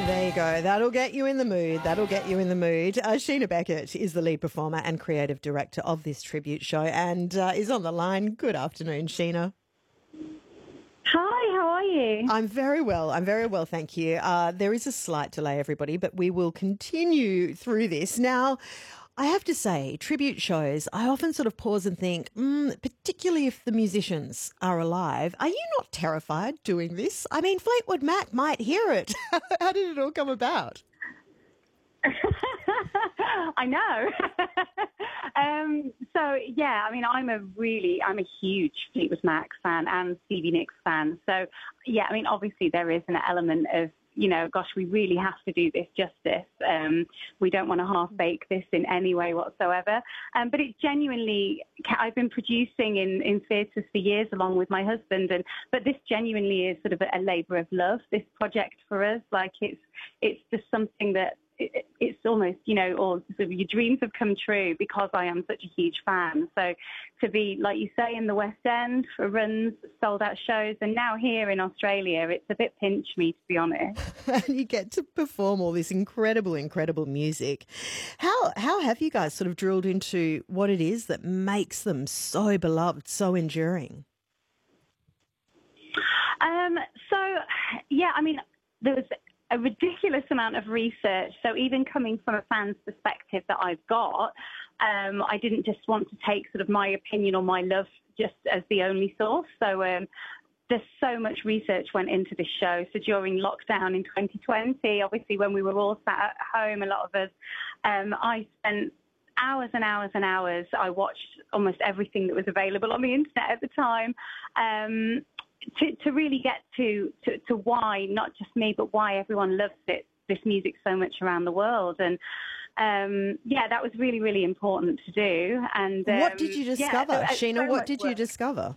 There you go. That'll get you in the mood. That'll get you in the mood. Sheena Beckett is the lead performer and creative director of this tribute show and is on the line. Good afternoon, Sheena. Hi, how are you? I'm very well. I'm very well, thank you. There is a slight delay, everybody, but we will continue through this. Now, I have to say, tribute shows, I often sort of pause and think, particularly if the musicians are alive, are you not terrified doing this? I mean, Fleetwood Mac might hear it. How did it all come about? I know. I'm a huge Fleetwood Mac fan and Stevie Nicks fan. So, yeah, I mean, obviously there is an element of, gosh, we really have to do this justice. We don't want to half-bake this in any way whatsoever. But it genuinely, I've been producing in theatres for years along with my husband, but this genuinely is sort of a labour of love, this project for us. Like it's just something that it's almost, or sort of your dreams have come true because I am such a huge fan. So to be, like you say, in the West End for runs, sold out shows, and now here in Australia, it's a bit pinch me, to be honest. And you get to perform all this incredible, incredible music. How have you guys sort of drilled into what it is that makes them so beloved, so enduring? There was a ridiculous amount of research. So even coming from a fan's perspective that I've got, I didn't just want to take sort of my opinion or my love just as the only source. So there's so much research went into this show. So during lockdown in 2020, obviously when we were all sat at home, a lot of us, I spent hours and hours and hours. I watched almost everything that was available on the internet at the time. To really get to why, not just me, but why everyone loves this music so much around the world. And that was really, really important to do. And what did you discover, Sheena? What did you discover?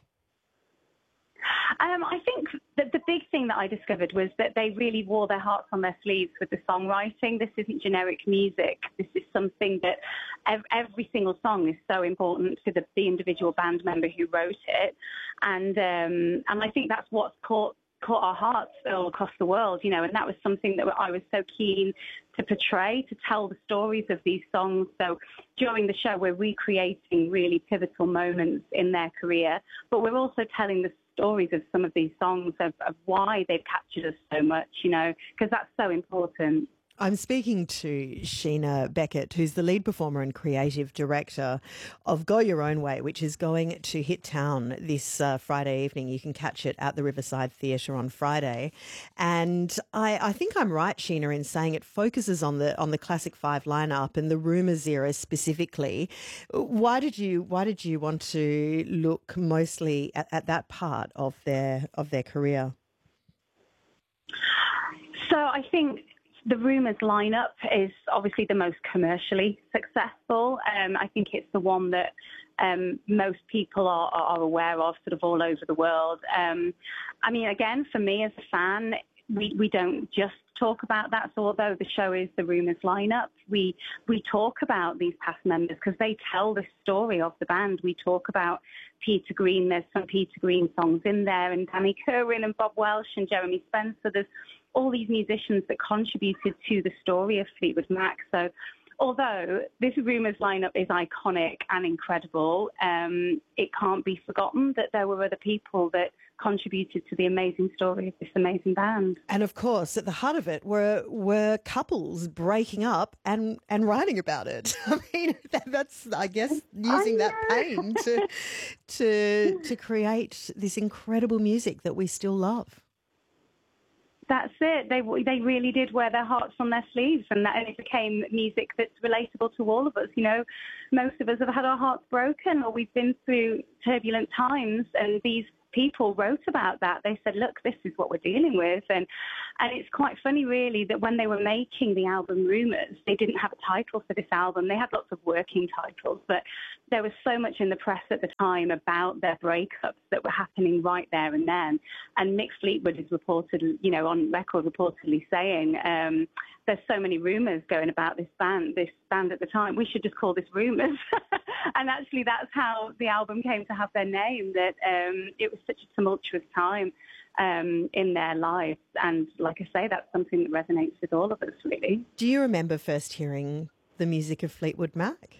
I think that the big thing that I discovered was that they really wore their hearts on their sleeves with the songwriting. This isn't generic music. This is something that every single song is so important to the individual band member who wrote it. And I think that's what's caught our hearts all across the world, and that was something that I was so keen to portray, to tell the stories of these songs. So during the show, we're recreating really pivotal moments in their career, but we're also telling the stories of some of these songs of why they've captured us so much, because that's so important. I'm speaking to Sheena Beckett, who's the lead performer and creative director of Go Your Own Way, which is going to hit town this Friday evening. You can catch it at the Riverside Theatre on Friday. And I think I'm right, Sheena, in saying it focuses on the Classic Five lineup and the Rumours era specifically. Why did you want to look mostly at that part of their career? So I think the Rumours lineup is obviously the most commercially successful. I think it's the one that most people are aware of sort of all over the world. Again, for me as a fan, we don't just talk about that. So although the show is the Rumours lineup, we talk about these past members because they tell the story of the band. We talk about Peter Green. There's some Peter Green songs in there, and Danny Kerwin and Bob Welsh and Jeremy Spencer. There's all these musicians that contributed to the story of Fleetwood Mac. So although this Rumours lineup is iconic and incredible, it can't be forgotten that there were other people that contributed to the amazing story of this amazing band. And of course, at the heart of it were couples breaking up and writing about it. I mean, that's, I guess, using that pain to create this incredible music that we still love. That's it. They really did wear their hearts on their sleeves, and it became music that's relatable to all of us. Most of us have had our hearts broken, or we've been through turbulent times, and these people wrote about that. They said, look, this is what we're dealing with. And it's quite funny, really, that when they were making the album Rumours, they didn't have a title for this album. They had lots of working titles, but there was so much in the press at the time about their breakups that were happening right there and then. And Mick Fleetwood is reported, on record reportedly saying, there's so many rumours going about this band at the time. We should just call this Rumours. And actually, that's how the album came to have their name, that it was such a tumultuous time in their lives. And like I say, that's something that resonates with all of us, really. Do you remember first hearing the music of Fleetwood Mac?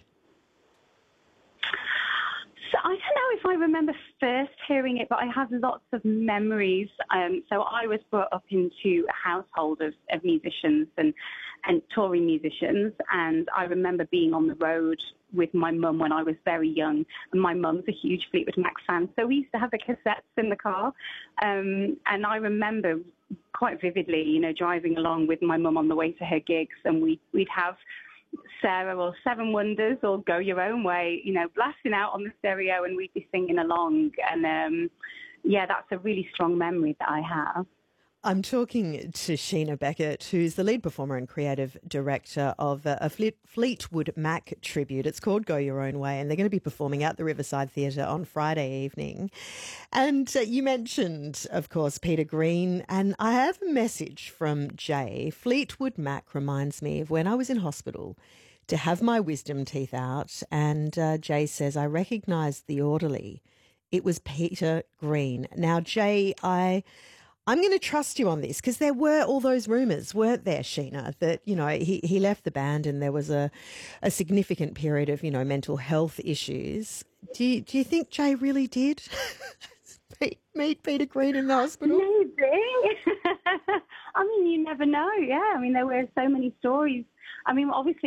So I don't know if I remember first hearing it, but I have lots of memories. So I was brought up into a household of musicians and touring musicians, and I remember being on the road with my mum when I was very young, and my mum's a huge Fleetwood Mac fan, so we used to have the cassettes in the car, and I remember quite vividly, you know, driving along with my mum on the way to her gigs, and we'd have Sarah or Seven Wonders or Go Your Own Way, you know, blasting out on the stereo, and we'd be singing along, and yeah, that's a really strong memory that I have. I'm talking to Sheena Beckett, who's the lead performer and creative director of a Fleetwood Mac tribute. It's called Go Your Own Way, and they're going to be performing at the Riverside Theatre on Friday evening. And you mentioned, of course, Peter Green, and I have a message from Jay. Fleetwood Mac reminds me of when I was in hospital to have my wisdom teeth out, and Jay says, I recognised the orderly. It was Peter Green. Now, Jay, I'm going to trust you on this because there were all those rumours, weren't there, Sheena, that, you know, he left the band and there was a significant period of, you know, mental health issues. Do you think Jay really did meet Peter Green in the hospital? Maybe. I mean, you never know. Yeah, I mean, there were so many stories. I mean, obviously,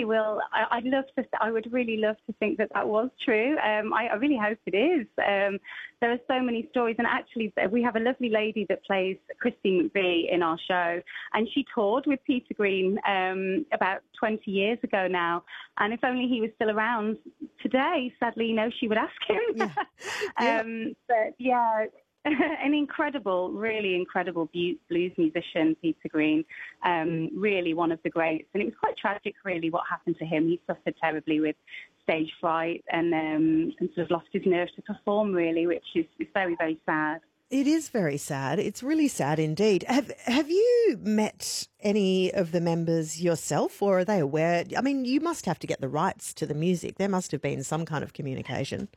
I would really love to think that was true. I really hope it is. There are so many stories, and actually, we have a lovely lady that plays Christine McVie in our show, and she toured with Peter Green about 20 years ago now. And if only he was still around today, sadly, you know, she would ask him. Yeah. Yeah. But yeah. An incredible, really incredible blues musician, Peter Green, really one of the greats. And it was quite tragic, really, what happened to him. He suffered terribly with stage fright and sort of lost his nerve to perform, really, which is very, very sad. It is very sad. It's really sad indeed. Have you met any of the members yourself, or are they aware? I mean, you must have to get the rights to the music. There must have been some kind of communication.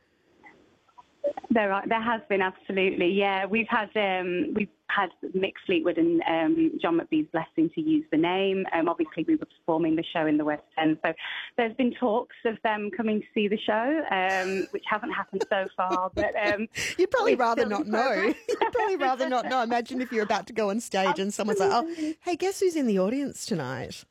There has been, absolutely. Yeah, we've had Mick Fleetwood and John McVie's blessing to use the name. Obviously, we were performing the show in the West End, so there's been talks of them coming to see the show, which haven't happened so far. But you'd probably rather not know. You'd probably rather not know. Imagine if you're about to go on stage and someone's like, "Oh, hey, guess who's in the audience tonight?"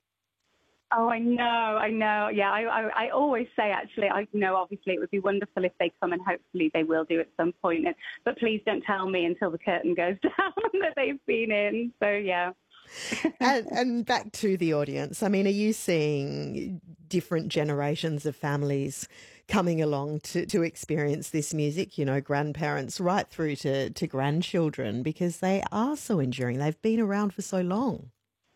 Oh, I know. Yeah, I always say, actually, obviously it would be wonderful if they come, and hopefully they will do at some point. But please don't tell me until the curtain goes down that they've been in. So, yeah. And back to the audience. I mean, are you seeing different generations of families coming along to experience this music, you know, grandparents right through to grandchildren, because they are so enduring. They've been around for so long.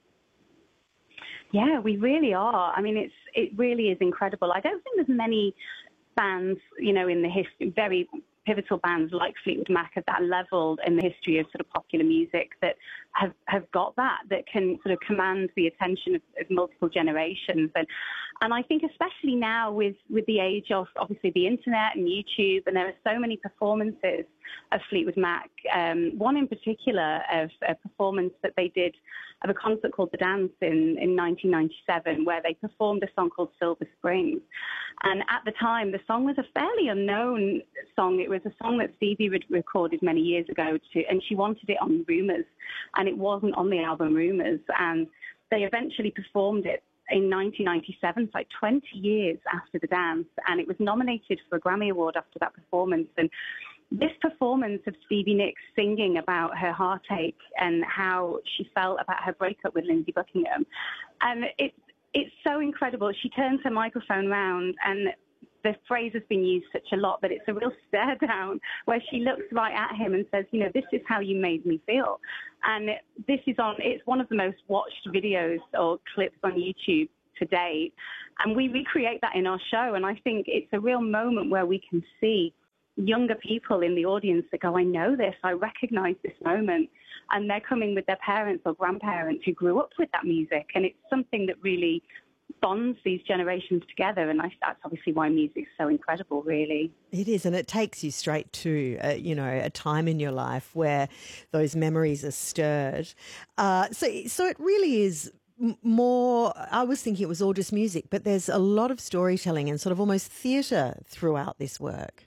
Yeah, we really are. I mean, it really is incredible. I don't think there's many bands, you know, in the history, very pivotal bands like Fleetwood Mac at that level in the history of sort of popular music that have got that can sort of command the attention of multiple generations. And I think especially now with the age of obviously the internet and YouTube, and there are so many performances of Fleetwood Mac. One in particular of a performance that they did of a concert called The Dance in 1997, where they performed a song called Silver Springs. And at the time, the song was a fairly unknown song. It was a song that Stevie had recorded many years ago, and she wanted it on Rumours, and it wasn't on the album Rumours. And they eventually performed it in 1997, so like 20 years after The Dance, and it was nominated for a Grammy Award after that performance. And this performance of Stevie Nicks singing about her heartache and how she felt about her breakup with Lindsey Buckingham, and it's so incredible. She turns her microphone round, and the phrase has been used such a lot that it's a real stare down, where she looks right at him and says, you know, this is how you made me feel. And it's one of the most watched videos or clips on YouTube to date. And we recreate that in our show. And I think it's a real moment where we can see younger people in the audience that go, I know this, I recognize this moment. And they're coming with their parents or grandparents who grew up with that music. And it's something that really bonds these generations together, and that's obviously why music's so incredible, really. It is, and it takes you straight to, a time in your life where those memories are stirred. So it really is more, I was thinking it was all just music, but there's a lot of storytelling and sort of almost theatre throughout this work.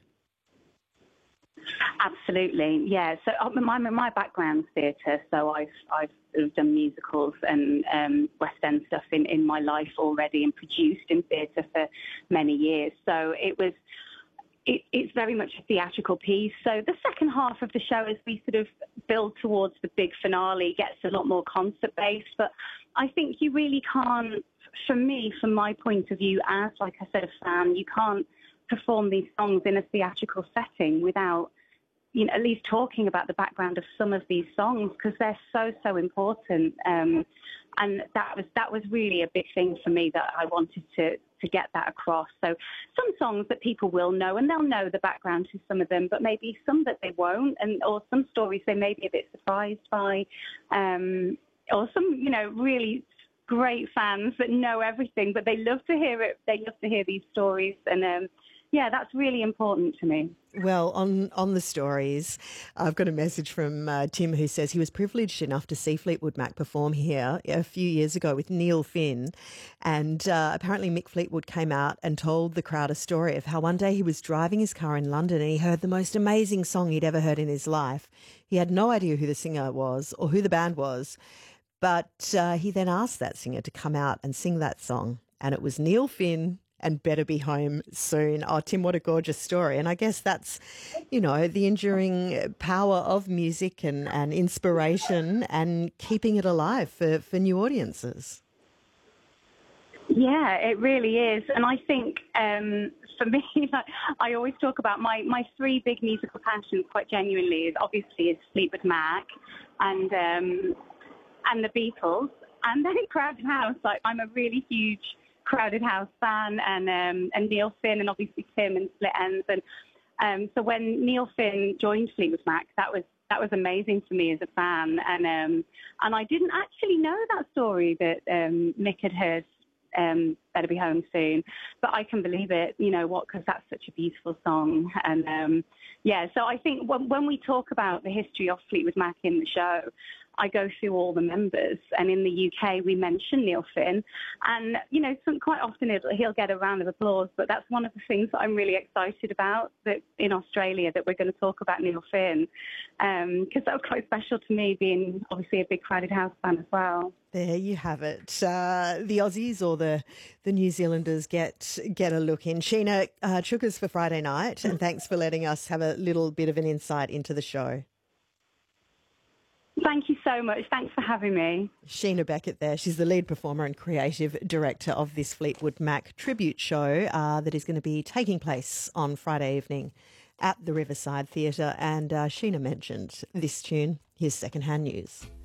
Absolutely, yeah. So my background's theatre, so I've sort of done musicals and West End stuff in my life already, and produced in theatre for many years. So it's very much a theatrical piece. So the second half of the show, as we sort of build towards the big finale, gets a lot more concert-based. But I think you really can't, for me, from my point of view, as, like I said, a fan, you can't perform these songs in a theatrical setting without, at least talking about the background of some of these songs, because they're so important. And that was really a big thing for me, that I wanted to get that across. So some songs that people will know, and they'll know the background to some of them, but maybe some that they won't, or some stories they may be a bit surprised by, or some, really great fans that know everything, but they love to hear it. They love to hear these stories, and yeah, that's really important to me. Well, on the stories, I've got a message from Tim, who says he was privileged enough to see Fleetwood Mac perform here a few years ago with Neil Finn. And apparently Mick Fleetwood came out and told the crowd a story of how one day he was driving his car in London and he heard the most amazing song he'd ever heard in his life. He had no idea who the singer was or who the band was, but he then asked that singer to come out and sing that song. And it was Neil Finn and Better Be Home Soon. Oh, Tim, what a gorgeous story. And I guess that's, the enduring power of music and inspiration and keeping it alive for new audiences. Yeah, it really is. And I think for me, I always talk about my three big musical passions, quite genuinely, is Fleetwood Mac and the Beatles, and then Crowded House. Like, I'm a really huge Crowded House fan, and Neil Finn, and obviously Tim and Split Enz. And so when Neil Finn joined Fleetwood Mac, that was amazing for me as a fan. And I didn't actually know that story that Mick had heard Better Be Home Soon, but I can believe it, because that's such a beautiful song. And so I think when we talk about the history of Fleetwood Mac in the show, I go through all the members, and in the UK we mention Neil Finn, and quite often he'll get a round of applause, but that's one of the things that I'm really excited about, that in Australia that we're going to talk about Neil Finn, because that was quite special to me, being obviously a big Crowded House fan as well. There you have it. The Aussies or the New Zealanders get a look in. Sheena, chukas for Friday night, and thanks for letting us have a little bit of an insight into the show. Thank you so much. Thanks for having me. Sheena Beckett there. She's the lead performer and creative director of this Fleetwood Mac tribute show that is going to be taking place on Friday evening at the Riverside Theatre. And Sheena mentioned this tune. Here's Secondhand News.